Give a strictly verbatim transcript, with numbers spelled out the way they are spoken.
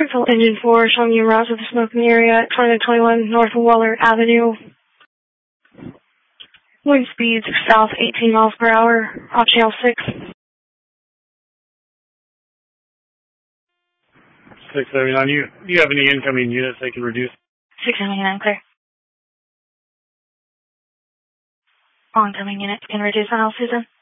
Central Engine four, showing you route to the smoking area at twenty twenty-one North Waller Avenue. Wind speeds south eighteen miles per hour, off channel six. six seventy-nine, you, do you have any incoming units they can reduce? six seventy-nine, clear. Oncoming units can reduce on all Susan.